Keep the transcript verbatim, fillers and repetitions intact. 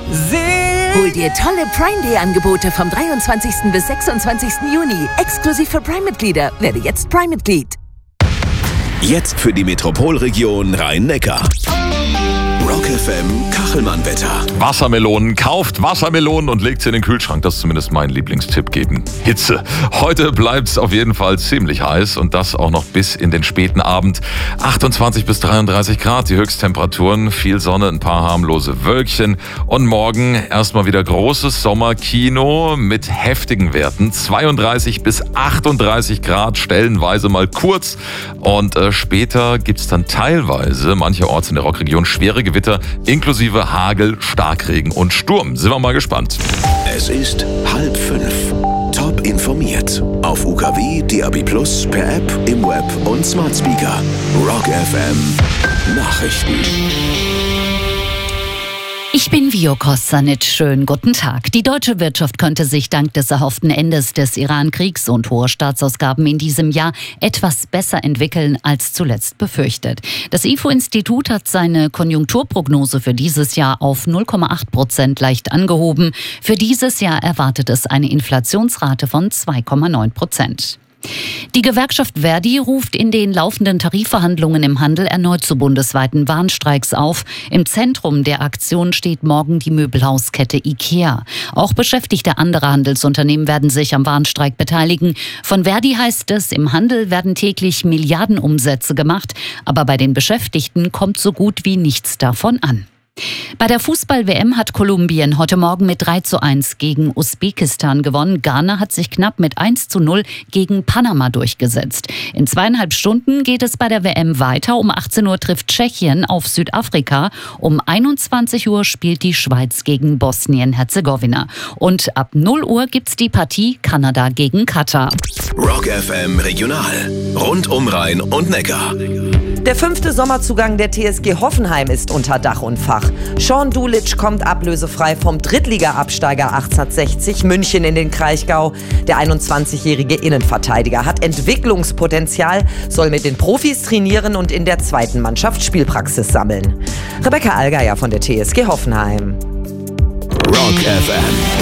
Hol dir tolle Prime Day Angebote vom dreiundzwanzigsten bis sechsundzwanzigsten Juni. Exklusiv für Prime-Mitglieder. Werde jetzt Prime-Mitglied. Jetzt für die Metropolregion Rhein-Neckar. Rock F M Kachelmann-Wetter. Wassermelonen, kauft Wassermelonen und legt sie in den Kühlschrank. Das ist zumindest mein Lieblingstipp gegen Hitze. Heute bleibt es auf jeden Fall ziemlich heiß und das auch noch bis in den späten Abend. achtundzwanzig bis dreiunddreißig Grad, die Höchsttemperaturen, viel Sonne, ein paar harmlose Wölkchen. Und morgen erstmal wieder großes Sommerkino mit heftigen Werten. zweiunddreißig bis achtunddreißig Grad, stellenweise mal kurz. Und äh, später gibt es dann teilweise mancherorts in der Rockregion schwere Gewitter, inklusive Hagel, Starkregen und Sturm. Sind wir mal gespannt. Es ist halb fünf. Top informiert. Auf U K W, D A B plus, per App, im Web und Smart Speaker. Rock F M Nachrichten. Ich bin Vio Kostanic. Schönen guten Tag. Die deutsche Wirtschaft könnte sich dank des erhofften Endes des Iran-Kriegs und hoher Staatsausgaben in diesem Jahr etwas besser entwickeln als zuletzt befürchtet. Das I F O-Institut hat seine Konjunkturprognose für dieses Jahr auf null Komma acht Prozent leicht angehoben. Für dieses Jahr erwartet es eine Inflationsrate von zwei Komma neun Prozent. Die Gewerkschaft Verdi ruft in den laufenden Tarifverhandlungen im Handel erneut zu bundesweiten Warnstreiks auf. Im Zentrum der Aktion steht morgen die Möbelhauskette IKEA. Auch Beschäftigte anderer Handelsunternehmen werden sich am Warnstreik beteiligen. Von Verdi heißt es, im Handel werden täglich Milliardenumsätze gemacht, aber bei den Beschäftigten kommt so gut wie nichts davon an. Bei der Fußball-W M hat Kolumbien heute Morgen mit drei zu eins gegen Usbekistan gewonnen. Ghana hat sich knapp mit eins zu null gegen Panama durchgesetzt. In zweieinhalb Stunden geht es bei der W M weiter. Um achtzehn Uhr trifft Tschechien auf Südafrika. Um einundzwanzig Uhr spielt die Schweiz gegen Bosnien-Herzegowina. Und ab null Uhr gibt's die Partie Kanada gegen Katar. Rock F M Regional. Rund um Rhein und Neckar. Der fünfte Sommerzugang der T S G Hoffenheim ist unter Dach und Fach. Sean Dulic kommt ablösefrei vom Drittliga-Absteiger achtzehnhundertsechzig München in den Kraichgau. Der einundzwanzigjährige Innenverteidiger hat Entwicklungspotenzial, soll mit den Profis trainieren und in der zweiten Mannschaft Spielpraxis sammeln. Rebecca Allgeier von der T S G Hoffenheim. Rock F M.